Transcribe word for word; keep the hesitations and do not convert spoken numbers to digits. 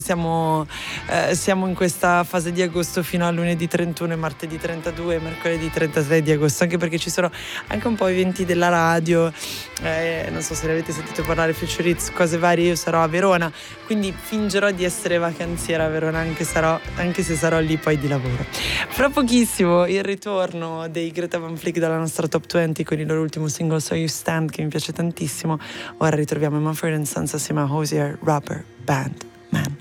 Siamo, eh, siamo in questa fase di agosto fino a lunedì trentuno e martedì trentadue e mercoledì trentatré di agosto, anche perché ci sono anche un po' eventi della radio, eh, non so se ne avete sentito parlare, Future Hits, cose varie. Io sarò a Verona, quindi fingerò di essere vacanziera a Verona, anche, sarò, anche se sarò lì poi di lavoro. Fra pochissimo il ritorno dei Greta Van Fleet dalla nostra top venti con il loro ultimo singolo So You Stand, che mi piace tantissimo. Ora ritroviamo Mumford and Sons assieme a Hozier, Rapper, Band, Man.